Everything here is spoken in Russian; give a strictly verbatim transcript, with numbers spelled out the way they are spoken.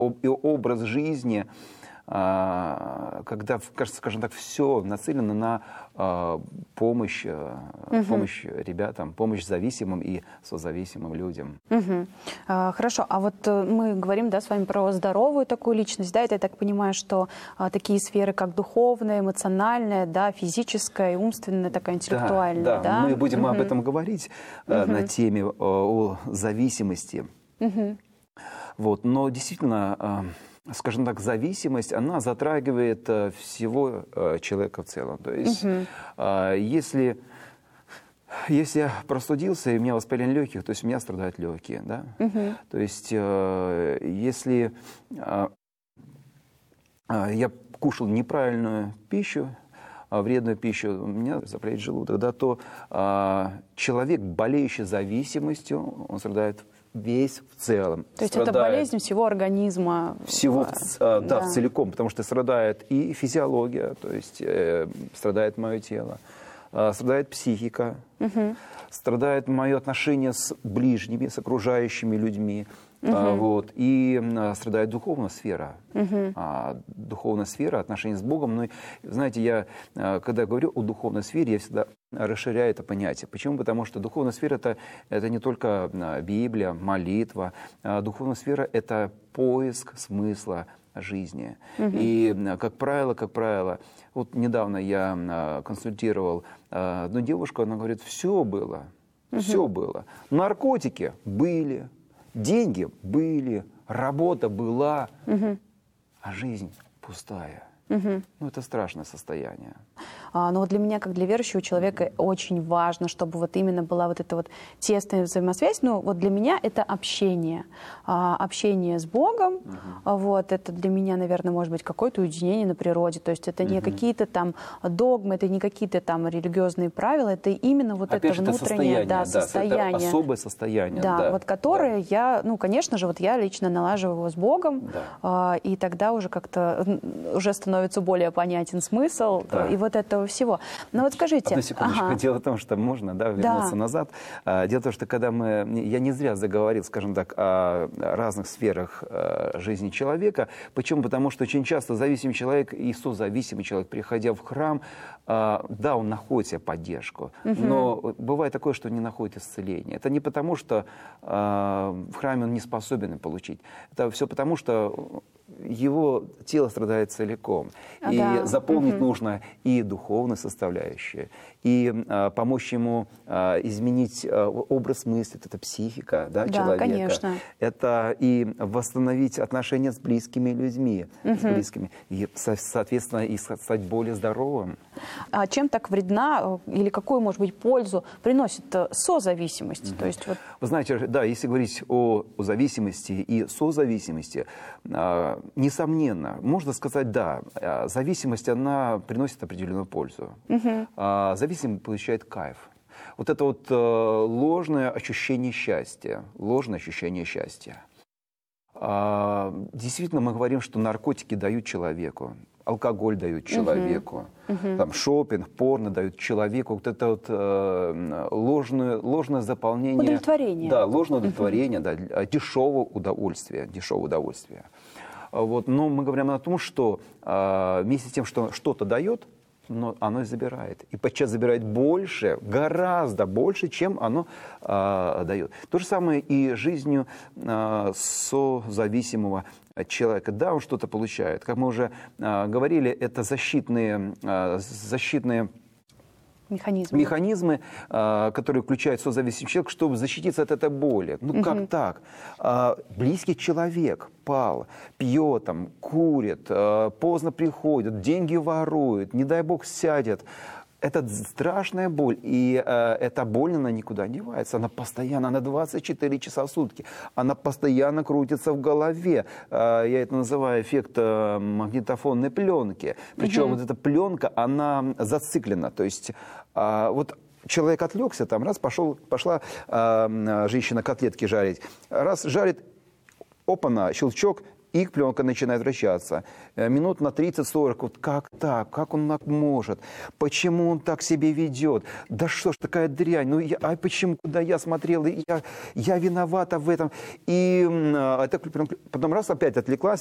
и образ жизни, когда, скажем так, все нацелено на помощь, угу. помощь ребятам, помощь зависимым и созависимым людям. Угу. А, хорошо, а вот мы говорим, да, с вами про здоровую такую личность, да, это я так понимаю, что а, такие сферы, как духовная, эмоциональная, да, физическая, умственная, такая интеллектуальная, да? Да, да? Мы будем угу. об этом говорить, угу. на теме о, о зависимости. Угу. Вот, но действительно, скажем так, зависимость, она затрагивает всего человека в целом. То есть, угу. если, если я простудился, и у меня воспаление легких, то есть у меня страдают легкие. Да? Угу. То есть, если я кушал неправильную пищу, вредную пищу, у меня заболеет желудок, да, то человек, болеющий зависимостью, он страдает весь в целом. То есть это болезнь всего организма? Всего, да, да, целиком, потому что страдает и физиология, то есть э, страдает мое тело, э, страдает психика, угу. страдает мое отношение с ближними, с окружающими людьми, угу. э, вот, и э, страдает духовная сфера. Угу. А, духовная сфера, отношения с Богом. Но, знаете, я, э, когда говорю о духовной сфере, я всегда расширяю это понятие. Почему? Потому что духовная сфера это, это не только Библия, молитва. Духовная сфера это поиск смысла жизни. Угу. И, как правило, как правило, вот недавно я консультировал одну девушку, она говорит, все было, угу. все было. Наркотики были, деньги были, работа была, угу. а жизнь пустая. Угу. Ну, это страшное состояние. А, но вот для меня, как для верующего человека, очень важно, чтобы вот именно была вот эта вот тесная взаимосвязь. Ну, вот для меня это общение. А, общение с Богом. Угу. А, вот, это для меня, наверное, может быть какое-то уединение на природе. То есть это не угу. какие-то там догмы, это не какие-то там религиозные правила, это именно вот Опять это внутреннее это состояние, да, состояние. Это особое состояние. Да, да, вот которое да. я, ну, конечно же, вот я лично налаживаю его с Богом, да. а, и тогда уже как-то уже становится более понятен смысл, да. и вот этого всего. Но вот скажите... Одну секундочку. Ага. Дело в том, что можно да, вернуться да. назад. Дело в том, что когда мы... Я не зря заговорил, скажем так, о разных сферах жизни человека. Почему? Потому что очень часто зависимый человек и созависимый человек, приходя в храм, да, он находит себе поддержку, угу. но бывает такое, что не находит исцеления. Это не потому, что в храме он не способен получить. Это все потому, что его тело страдает целиком. И да. заполнить угу. нужно и духовную составляющую, и а, помочь ему а, изменить а, образ мысли, это психика да, да, человека. Конечно. Это и восстановить отношения с близкими людьми, угу. с близкими, и, соответственно, и стать более здоровым. А чем так вредна или какую, может быть, пользу приносит созависимость? Угу. То есть, вот... Вы знаете, да, если говорить о, о зависимости и созависимости, а, несомненно, можно сказать, да, зависимость, она приносит определенную пользу. Угу. А, зависимый получает кайф. Вот это вот э, ложное ощущение счастья, ложное ощущение счастья. А, действительно, мы говорим, что наркотики дают человеку, алкоголь дают человеку, uh-huh. там, шопинг, порно дают человеку, вот это вот э, ложное, ложное заполнение. Удовлетворение. Да, ложное удовлетворение, uh-huh. да, дешевого удовольствия, дешевого удовольствия. Вот, но мы говорим о том, что э, вместе с тем, что что-то дает, но оно и забирает. И подчас забирает больше, гораздо больше, чем оно э, дает. То же самое и жизнью э, созависимого человека. Да, он что-то получает. Как мы уже э, говорили, это защитные, э, защитные механизмы, механизмы э, которые включает созависимый человек, чтобы защититься от этой боли. Ну угу. как так? Э, близкий человек пал, пьет, там, курит, э, поздно приходит, деньги ворует, не дай бог сядет. Это страшная боль, и э, эта боль, она никуда не девается, она постоянно, она двадцать четыре часа в сутки, она постоянно крутится в голове. Э, я это называю эффект э, магнитофонной пленки. Причем угу. вот эта пленка, она зациклена, то есть э, вот человек отвлекся, там, раз пошел, пошла э, женщина котлетки жарить, раз жарит, опа-на, щелчок, И пленка начинает вращаться. Минут на тридцать-сорок. Вот как так? Как он так может? Почему он так себя ведет? Да что ж такая дрянь? Ну, я, а почему? Куда я смотрел? Я, я виновата в этом. И а, это, потом раз опять отвлеклась.